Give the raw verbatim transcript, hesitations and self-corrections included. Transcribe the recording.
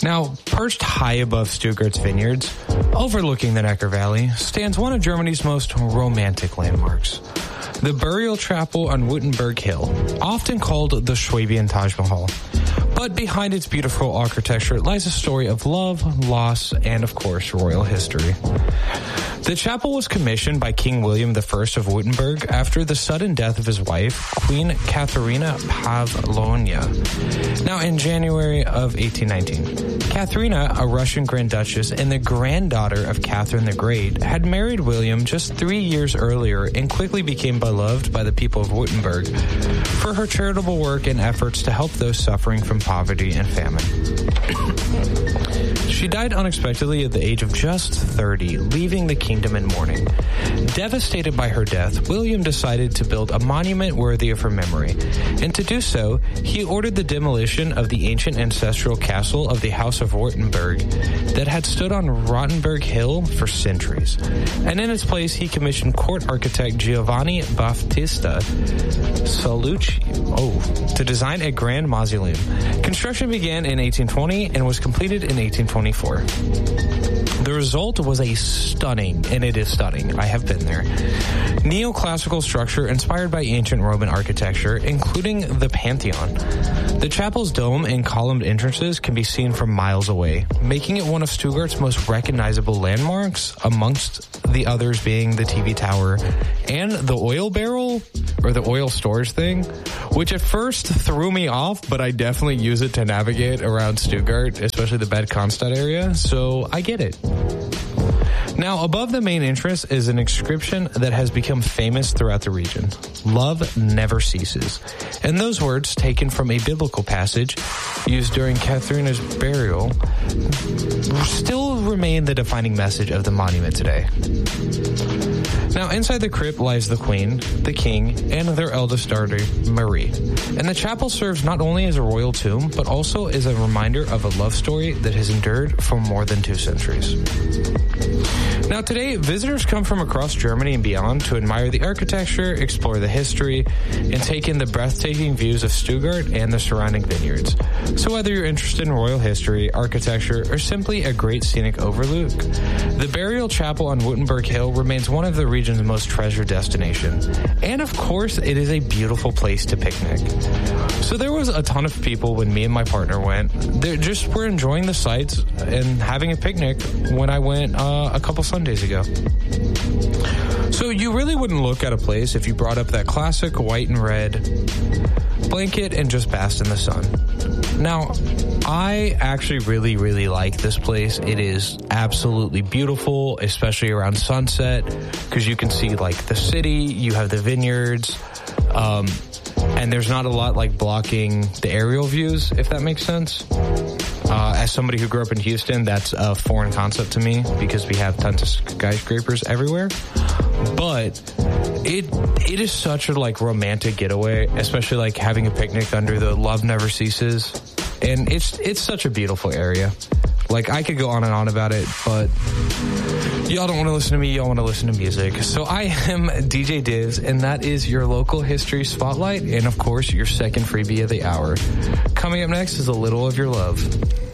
Now, perched high above Stuttgart's vineyards, overlooking the Neckar Valley, stands one of Germany's most romantic landmarks. The burial chapel on Wittenberg Hill, often called the Swabian Taj Mahal. But behind its beautiful architecture lies a story of love, loss, and of course, royal history. The chapel was commissioned by King William the First of Wittenberg after the sudden death of his wife, Queen Katharina Pavlovna. Now, in January of eighteen nineteen, Katharina, a Russian Grand Duchess and the granddaughter of Catherine the Great, had married William just three years earlier and quickly became beloved by the people of Wittenberg for her charitable work and efforts to help those suffering from poverty and famine. She died unexpectedly at the age of just thirty, leaving the kingdom in mourning. Devastated by her death, William decided to build a monument worthy of her memory, and to do so, he ordered the demolition of the ancient ancestral castle of the House of Wurtemberg that had stood on Rottenberg Hill for centuries. And in its place, he commissioned court architect Giovanni Battista Salucci oh, to design a grand mausoleum. Construction began in eighteen twenty and was completed in eighteen twenty-four. The result was a stunning, and it is stunning, I have been there, neoclassical structure inspired by ancient Roman architecture, including the Pantheon. The chapel's dome and columned entrances can be seen from miles away, making it one of Stuttgart's most recognizable landmarks, amongst the others being the T V tower and the oil barrel, or the oil storage thing, which at first threw me off, but I definitely use it to navigate around Stuttgart, especially the Bad Cannstatt area, so I get it. Now, above the main entrance is an inscription that has become famous throughout the region. Love never ceases. And those words, taken from a biblical passage used during Katharina's burial, still remain the defining message of the monument today. Now, inside the crypt lies the Queen, the King, and their eldest daughter, Marie. And the chapel serves not only as a royal tomb, but also as a reminder of a love story that has endured for more than two centuries. Now, today, visitors come from across Germany and beyond to admire the architecture, explore the history, and take in the breathtaking views of Stuttgart and the surrounding vineyards. So whether you're interested in royal history, architecture, or simply a great scenic overlook, the burial chapel on Wittenberg Hill remains one of the region's most treasured destinations. And of course, it is a beautiful place to picnic. So there was a ton of people when me and my partner went. They just were enjoying the sights and having a picnic when I went uh, a couple Sundays ago. So you really wouldn't look at a place if you brought up that classic white and red blanket and just basked in the sun. Now, I actually really, really like this place. It is absolutely beautiful, especially around sunset, because you can see like the city, you have the vineyards, um, and there's not a lot like blocking the aerial views, if that makes sense. Uh, as somebody who grew up in Houston, that's a foreign concept to me because we have tons of skyscrapers everywhere. But it it is such a like romantic getaway, especially like having a picnic under the Love Never Ceases. And it's it's such a beautiful area. Like, I could go on and on about it, but y'all don't want to listen to me, y'all want to listen to music. So I am D J Diz, and that is your local history spotlight, and of course, your second freebie of the hour. Coming up next is A Little of Your Love.